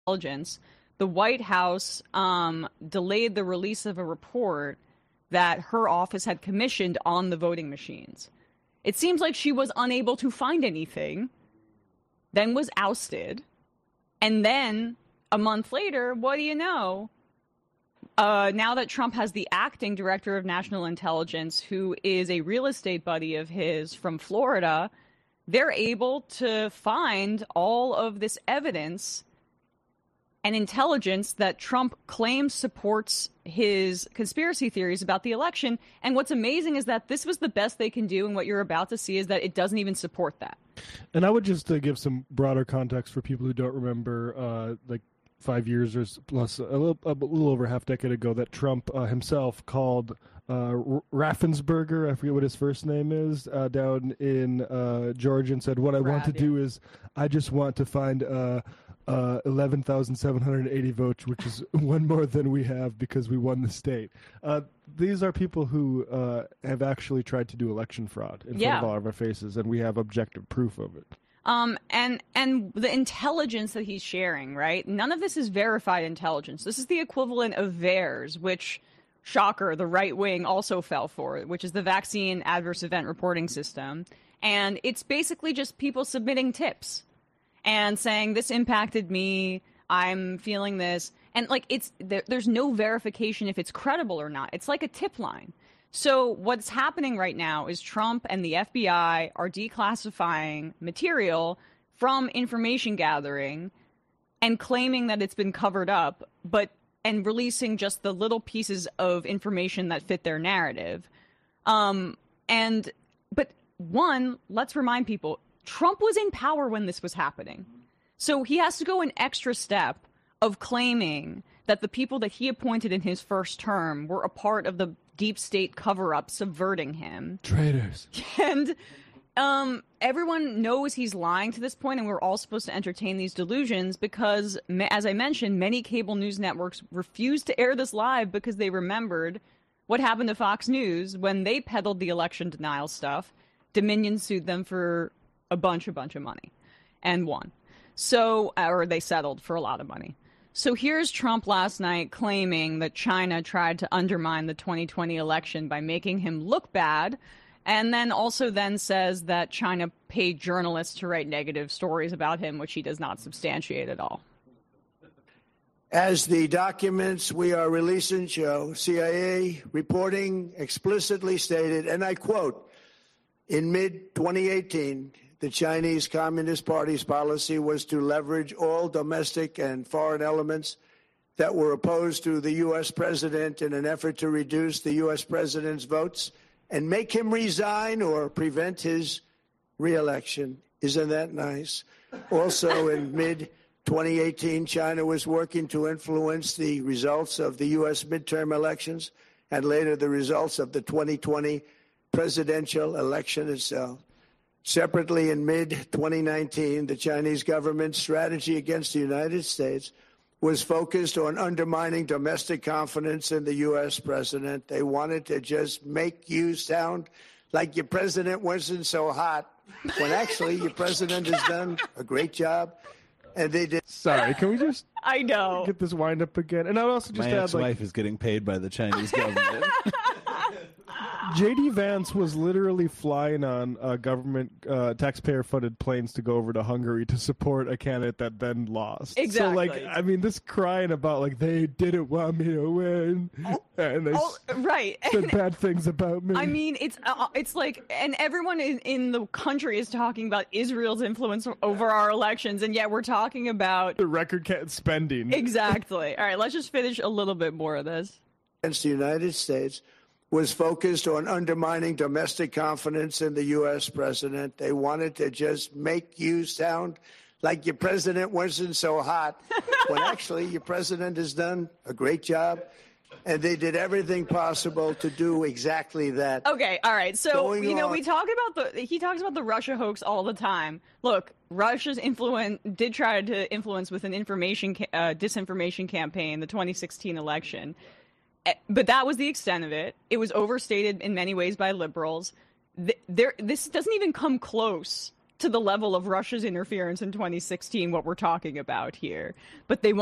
intelligence, the White House delayed the release of a report that her office had commissioned on the voting machines. It seems like she was unable to find anything, then was ousted, and then a month later, what do you know? Now that Trump has the acting director of national intelligence, who is a real estate buddy of his from Florida, they're able to find all of this evidence and intelligence that Trump claims supports his conspiracy theories about the election. And what's amazing is that this was the best they can do, and what you're about to see is that it doesn't even support that. And I would just give some broader context for people who don't remember, 5 years or plus, a little over half decade ago, that Trump himself called Raffensperger, I forget what his first name is, down in Georgia, and said, what I want to do is I just want to find 11,780 votes, which is one more than we have because we won the state. These are people who have actually tried to do election fraud in front of all of our faces, and we have objective proof of it. And the intelligence that he's sharing, right? None of this is verified intelligence. This is the equivalent of VAERS, which, shocker, the right wing also fell for, which is the Vaccine Adverse Event Reporting System. And it's basically just people submitting tips and saying, this impacted me, I'm feeling this. And there's no verification if it's credible or not. It's like a tip line. So what's happening right now is Trump and the FBI are declassifying material from information gathering and claiming that it's been covered up, and releasing just the little pieces of information that fit their narrative. But let's remind people, Trump was in power when this was happening. So he has to go an extra step of claiming that the people that he appointed in his first term were a part of the deep state cover-up subverting him. Traitors. And everyone knows he's lying to this point, and we're all supposed to entertain these delusions because, as I mentioned, many cable news networks refused to air this live because they remembered what happened to Fox News when they peddled the election denial stuff. Dominion sued them for a bunch of money and won. So, or they settled for a lot of money. So here's Trump last night claiming that China tried to undermine the 2020 election by making him look bad, and then says that China paid journalists to write negative stories about him, which he does not substantiate at all. As the documents we are releasing show, CIA reporting explicitly stated, and I quote, in mid-2018, the Chinese Communist Party's policy was to leverage all domestic and foreign elements that were opposed to the U.S. president in an effort to reduce the U.S. president's votes and make him resign or prevent his reelection. Isn't that nice? Also, in mid-2018, China was working to influence the results of the U.S. midterm elections and later the results of the 2020 presidential election itself. Separately, in mid-2019, the Chinese government's strategy against the United States was focused on undermining domestic confidence in the U.S. president. They wanted to just make you sound like your president wasn't so hot, when actually your president has done a great job. And they did. Sorry, can we just I know. get this wind up again? And I would also just My add, ex-wife is getting paid by the Chinese government. J.D. Vance was literally flying on government taxpayer-funded planes to go over to Hungary to support a candidate that then lost. Exactly. So, this crying about, they didn't want me to win, and they said bad things about me. I mean, it's like, and everyone in the country is talking about Israel's influence over our elections, and yet we're talking about the record spending. Exactly. All right, let's just finish a little bit more of this. Against the United States was focused on undermining domestic confidence in the U.S. president. They wanted to just make you sound like your president wasn't so hot, when actually your president has done a great job. And they did everything possible to do exactly that. Okay, all right. So, he talks about the Russia hoax all the time. Look, Russia's did try to influence with an disinformation campaign, the 2016 election. But that was the extent of it. It was overstated in many ways by liberals. This doesn't even come close to the level of Russia's interference in 2016 what we're talking about here. But they